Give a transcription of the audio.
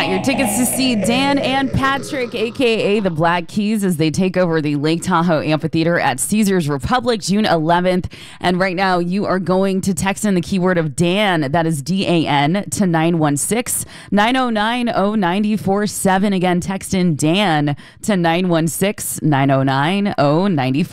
got your tickets to see Dan and Patrick, a.k.a. the Black Keys, as they take over the Lake Tahoe Amphitheater at Caesars Republic, June 11th. And right now, you are going to text in the keyword of Dan, that is D-A-N, to 916-909-0947. Again, text in Dan to 916-909-0947.